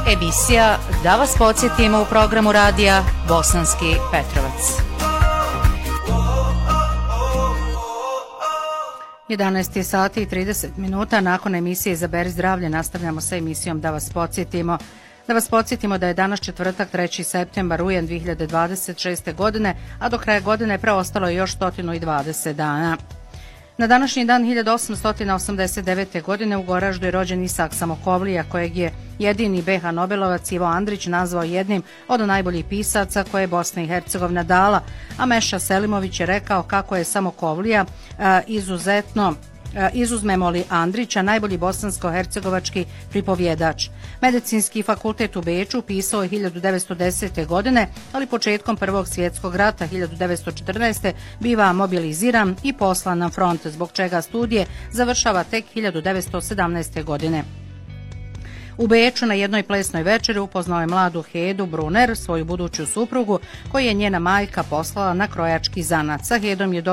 Emisija Da vas podsjetimo u programu radija Bosanski Petrovac. 11 sati i 30 minuta nakon emisije Izaberi zdravlje nastavljamo sa emisijom Da vas podsjetimo. Da vas podsjetimo da je danas četvrtak 3. septembar rujan 2026. godine, a do kraja godine preostalo je još 120 dana. Na današnji dan 1889. godine u Goraždu je rođen Isak Samokovlija, kojeg je jedini BiH Nobelovac Ivo Andrić nazvao jednim od najboljih pisaca koje je Bosna i Hercegovina dala, a Meša Selimović je rekao kako je Samokovlija izuzmemo li Andrića, najbolji bosansko-hercegovački pripovjedač. Medicinski fakultet u Beču pisao je 1910. godine, ali početkom Prvog svjetskog rata 1914. biva mobiliziran i poslan na front, zbog čega studije završava tek 1917. godine. U Beču na jednoj plesnoj večeri upoznao je mladu Hedu Brunner, svoju buduću suprugu, koju je njena majka poslala na krojački zanat. Sa Hedom je